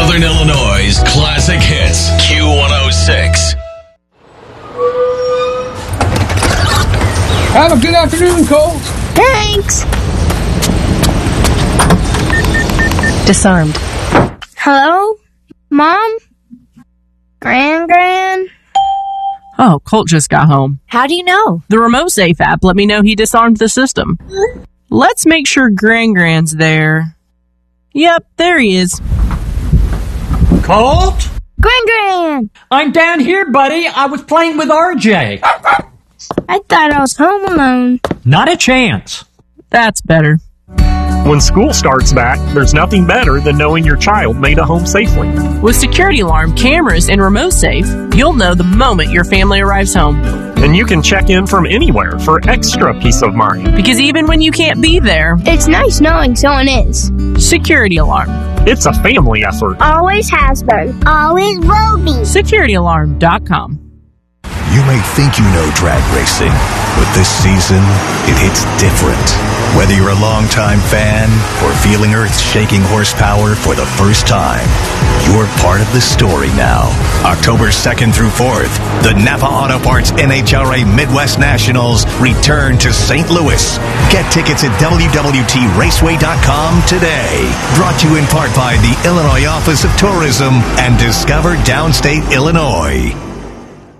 Southern Illinois' classic hits. Q106. Have a good afternoon, Colt. Thanks. Disarmed. Hello? Mom? Gran? Oh, Colt just got home. How do you know? The Remote Safe app let me know he disarmed the system. Let's make sure Gran's there. Yep, there he is. Colt? Gran! I'm down here, buddy. I was playing with RJ. I thought I was home alone. Not a chance. That's better. When school starts back, there's nothing better than knowing your child made it home safely. With Security Alarm, cameras, and Remote Safe, you'll know the moment your family arrives home. And you can check in from anywhere for extra peace of mind. Because even when you can't be there, It's nice knowing someone is. Security Alarm. It's a family effort. Always has been. Always will be. SecurityAlarm.com. You may think you know drag racing, but this season, it hits different. Whether you're a longtime fan or feeling earth-shaking horsepower for the first time, you're part of the story now. October 2nd through 4th, the Napa Auto Parts NHRA Midwest Nationals return to St. Louis. Get tickets at WWTRaceway.com today. Brought to you in part by the Illinois Office of Tourism and Discover Downstate Illinois.